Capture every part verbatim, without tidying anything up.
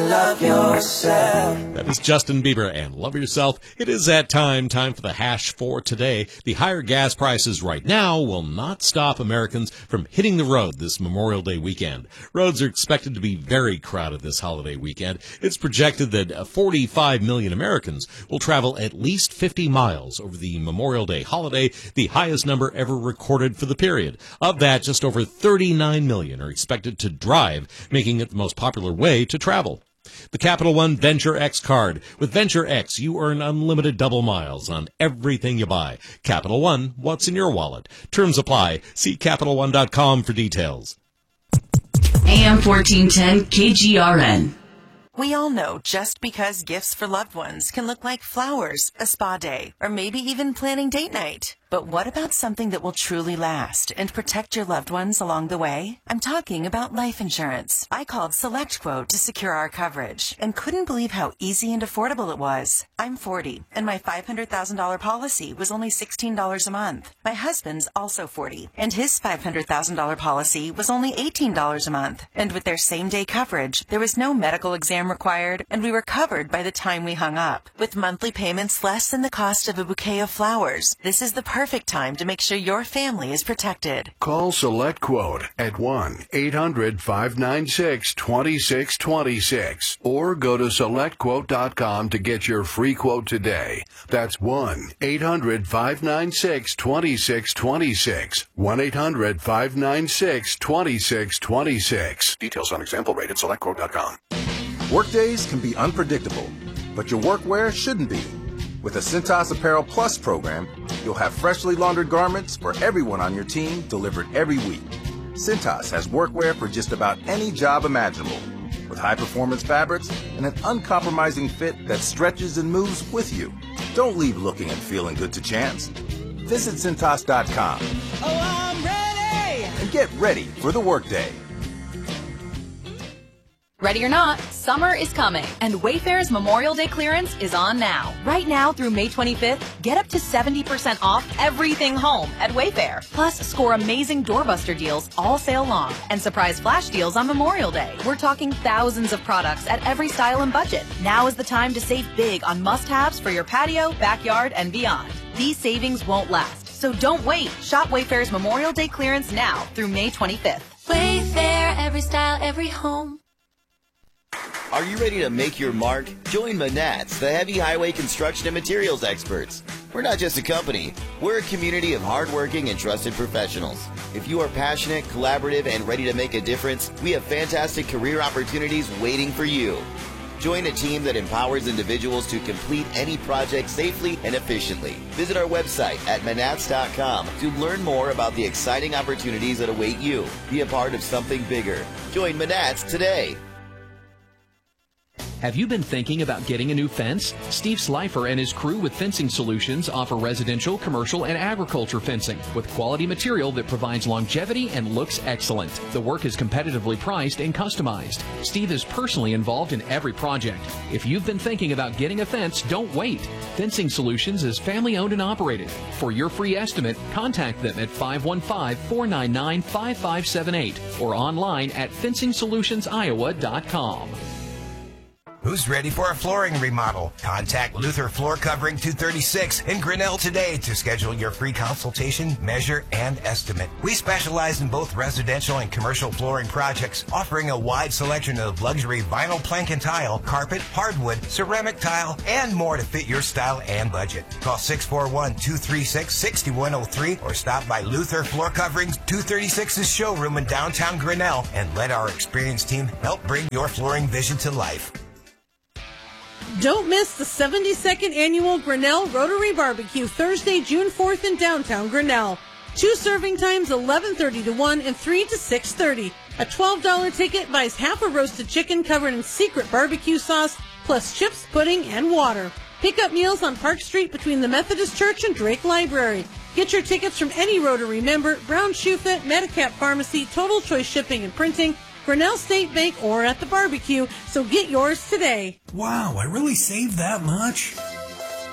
love yourself. That is Justin Bieber and Love Yourself. It is that time, time for the hash for today. The higher gas prices right now will not stop Americans from hitting the road this Memorial Day weekend. Roads are expected to be very crowded this holiday weekend. It's projected that forty-five million Americans will travel at least fifty miles over the Memorial Day holiday, the highest number ever recorded for the period. Of that, just over thirty-nine million are expected to drive, making it the most popular way to travel. The Capital One Venture X card. With Venture X, you earn unlimited double miles on everything you buy. Capital One, what's in your wallet? Terms apply. See Capital One dot com for details. A M fourteen ten K G R N. We all know just because gifts for loved ones can look like flowers, a spa day, or maybe even planning date night. But what about something that will truly last and protect your loved ones along the way? I'm talking about life insurance. I called SelectQuote to secure our coverage and couldn't believe how easy and affordable it was. I'm forty, and my five hundred thousand dollars policy was only sixteen dollars a month. My husband's also forty, and his five hundred thousand dollars policy was only eighteen dollars a month. And with their same-day coverage, there was no medical exam required, and we were covered by the time we hung up. With monthly payments less than the cost of a bouquet of flowers, this is the perfect time to make sure your family is protected. Call SelectQuote at one eight hundred five nine six two six two six or go to select quote dot com to get your free quote today. That's one eight hundred five nine six two six two six. one eight hundred five nine six two six two six. Details on example rate at select quote dot com. Workdays can be unpredictable, but your workwear shouldn't be. With the Cintas Apparel Plus program, you'll have freshly laundered garments for everyone on your team delivered every week. Cintas has workwear for just about any job imaginable, with high-performance fabrics and an uncompromising fit that stretches and moves with you. Don't leave looking and feeling good to chance. Visit Cintas dot com. Oh, I'm ready! And get ready for the workday. Ready or not, summer is coming, and Wayfair's Memorial Day clearance is on now. Right now through May twenty-fifth, get up to seventy percent off everything home at Wayfair. Plus, score amazing doorbuster deals all sale long and surprise flash deals on Memorial Day. We're talking thousands of products at every style and budget. Now is the time to save big on must-haves for your patio, backyard, and beyond. These savings won't last, so don't wait. Shop Wayfair's Memorial Day clearance now through May twenty-fifth. Wayfair, every style, every home. Are you ready to make your mark? Join Manats, the heavy highway construction and materials experts. We're not just a company. We're a community of hardworking and trusted professionals. If you are passionate, collaborative, and ready to make a difference, we have fantastic career opportunities waiting for you. Join a team that empowers individuals to complete any project safely and efficiently. Visit our website at manats dot com to learn more about the exciting opportunities that await you. Be a part of something bigger. Join Manats today. Have you been thinking about getting a new fence? Steve Slifer and his crew with Fencing Solutions offer residential, commercial, and agriculture fencing with quality material that provides longevity and looks excellent. The work is competitively priced and customized. Steve is personally involved in every project. If you've been thinking about getting a fence, don't wait. Fencing Solutions is family-owned and operated. For your free estimate, contact them at five one five, four nine nine, five five seven eight or online at fencing solutions iowa dot com. Who's ready for a flooring remodel? Contact Luther Floor Covering two thirty-six in Grinnell today to schedule your free consultation, measure, and estimate. We specialize in both residential and commercial flooring projects, offering a wide selection of luxury vinyl plank and tile, carpet, hardwood, ceramic tile, and more to fit your style and budget. Call six four one, two three six, six one zero three or stop by Luther Floor Covering two thirty-six's showroom in downtown Grinnell and let our experienced team help bring your flooring vision to life. Don't miss the seventy-second Annual Grinnell Rotary Barbecue, Thursday, June fourth in downtown Grinnell. Two serving times, eleven thirty to one and three to six thirty. A twelve dollars ticket buys half a roasted chicken covered in secret barbecue sauce, plus chips, pudding, and water. Pick up meals on Park Street between the Methodist Church and Drake Library. Get your tickets from any Rotary member, Brown Shoe Fit, Medicap Pharmacy, Total Choice Shipping and Printing, Grinnell State Bank, or at the barbecue, so get yours today. Wow, I really saved that much?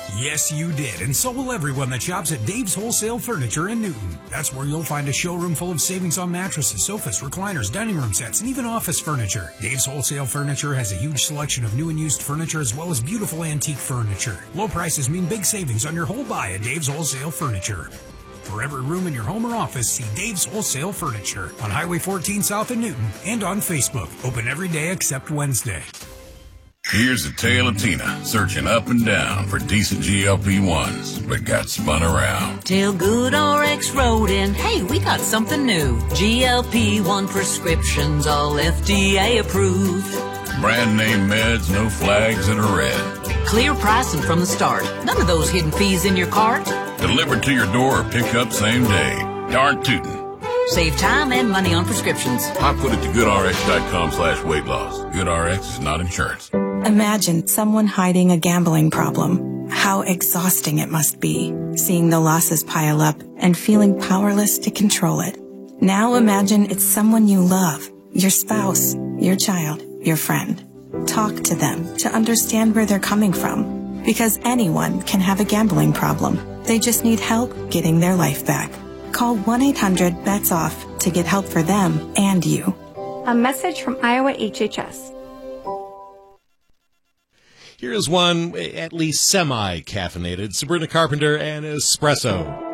Yes, you did, and so will everyone that shops at Dave's Wholesale Furniture in Newton. That's where you'll find a showroom full of savings on mattresses, sofas, recliners, dining room sets, and even office furniture. Dave's Wholesale Furniture has a huge selection of new and used furniture as well as beautiful antique furniture. Low prices mean big savings on your whole buy at Dave's Wholesale Furniture. For every room in your home or office, see Dave's Wholesale Furniture on Highway fourteen South in Newton and on Facebook. Open every day except Wednesday. Here's a tale of Tina searching up and down for decent G L P ones, but got spun around. Till Good R X wrote in, hey, we got something new. G L P one prescriptions, all F D A approved. Brand name meds, no flags in a red. Clear pricing from the start. None of those hidden fees in your cart. Delivered to your door or pick up same day. Darn tootin'. Save time and money on prescriptions. I put it to goodrx.com slash weight loss. GoodRx is not insurance. Imagine someone hiding a gambling problem. How exhausting it must be, seeing the losses pile up and feeling powerless to control it. Now imagine it's someone you love, your spouse, your child, your friend. Talk to them to understand where they're coming from, because anyone can have a gambling problem. They just need help getting their life back. Call one eight hundred bets off to get help for them and you. A message from Iowa H H S. Here is one at least semi-caffeinated. Sabrina Carpenter and Espresso.